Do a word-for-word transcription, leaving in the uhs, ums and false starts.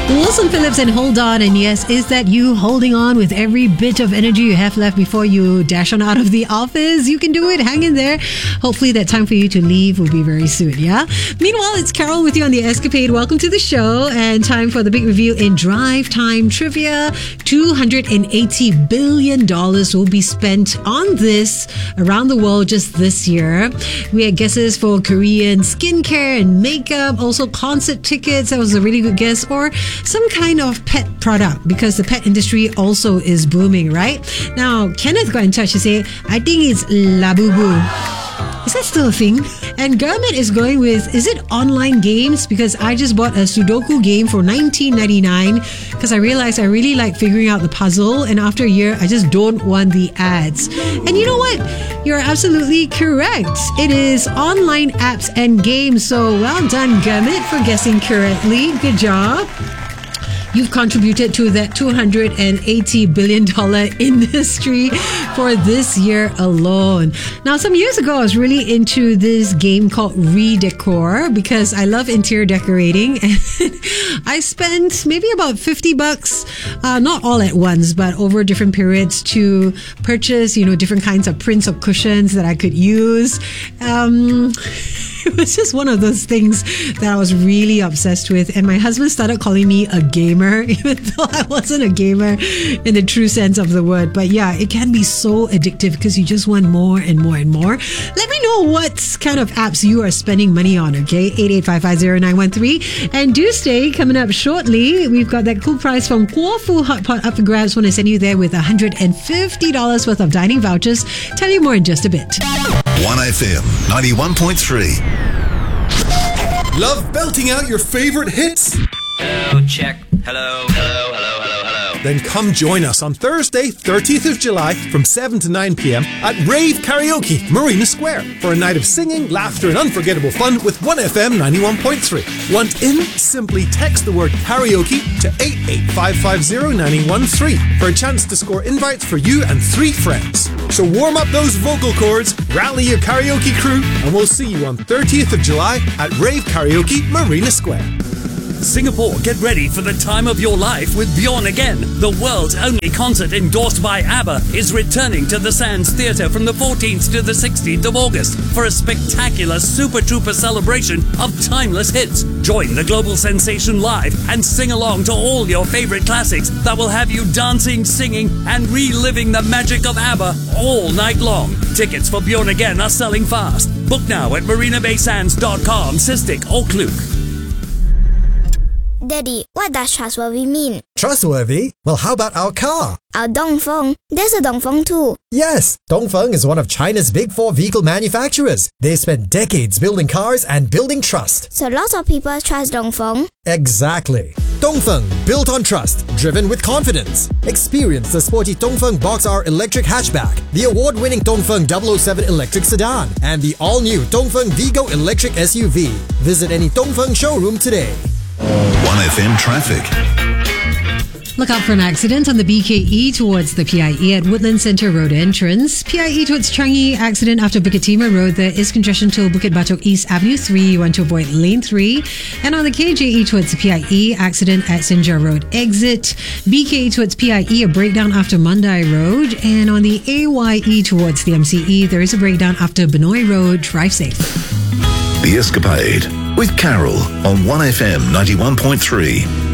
Wilson Phillips and Hold On. And yes, is that you holding on with every bit of energy you have left before you dash on out of the office? You can do it. Hang in there. Hopefully that time for you to leave will be very soon, yeah? Meanwhile, it's Carol with you on The Escapade. Welcome to the show. And time for the big review in Drive Time Trivia. two hundred eighty billion dollars will be spent on this around the world just this year. We had guesses for Korean skincare and makeup, also concert tickets. That was a really good guess. Or some kind of pet product, because the pet industry also is booming, right? Now, Kenneth got in touch to say, I think it's Labubu. Is that still a thing? And Gurmit is going with, is it online games? Because I just bought a Sudoku game for nineteen ninety-nine because I realized I really like figuring out the puzzle, and after a year, I just don't want the ads. And you know what? You're absolutely correct. It is online apps and games. So well done, Gurmit, for guessing correctly. Good job. You've contributed to that two hundred eighty billion dollars industry for this year alone. Now, some years ago, I was really into this game called Redecor because I love interior decorating. And I spent maybe about fifty bucks, uh, not all at once, but over different periods to purchase, you know, different kinds of prints or cushions that I could use. Um... It was just one of those things that I was really obsessed with. And my husband started calling me a gamer, even though I wasn't a gamer in the true sense of the word. But yeah, it can be so addictive because you just want more and more and more. Let me know what kind of apps you are spending money on, okay? eight eight five five zero nine one three. And do stay. Coming up shortly, we've got that cool prize from Kuo Fu Hot Pot up for grabs. Want to send you there with one hundred fifty dollars worth of dining vouchers. Tell you more in just a bit. one F M ninety-one point three. Love belting out your favorite hits? Hello, check. Hello, hello, hello, hello, hello. Then come join us on Thursday, thirtieth of July from seven to nine p.m. at Rave Karaoke, Marina Square, for a night of singing, laughter and unforgettable fun with one F M ninety-one point three. Want in? Simply text the word karaoke to eight eight five five zero nine one three for a chance to score invites for you and three friends. So warm up those vocal cords, rally your karaoke crew, and we'll see you on thirtieth of July at Rave Karaoke, Marina Square. Singapore, get ready for the time of your life with Bjorn Again. The world's only concert endorsed by ABBA is returning to the Sands Theatre from the fourteenth to the sixteenth of August for a spectacular Super Trooper celebration of timeless hits. Join the global sensation live and sing along to all your favorite classics that will have you dancing, singing and reliving the magic of ABBA all night long. Tickets for Bjorn Again are selling fast. Book now at marina bay sands dot com, Cystic or Klook. Daddy, what does trustworthy mean? Trustworthy? Well, how about our car? Our Dongfeng. There's a Dongfeng too. Yes, Dongfeng is one of China's big four vehicle manufacturers. They spent decades building cars and building trust. So lots of people trust Dongfeng? Exactly. Dongfeng, built on trust, driven with confidence. Experience the sporty Dongfeng Box R electric hatchback, the award-winning Dongfeng double oh seven electric sedan, and the all-new Dongfeng Vigo electric S U V. Visit any Dongfeng showroom today. one F M traffic. Look out for an accident on the B K E towards the P I E at Woodland Centre Road entrance. P I E towards Changi, accident after Bukit Timah Road. There is congestion till Bukit Batok East Avenue three. You want to avoid lane three. And on the K J E towards the P I E, accident at Sinjar Road exit. B K E towards P I E, a breakdown after Mandai Road. And on the A Y E towards the M C E, there is a breakdown after Benoi Road. Drive safe. The Escapade with Carol on one F M ninety-one point three.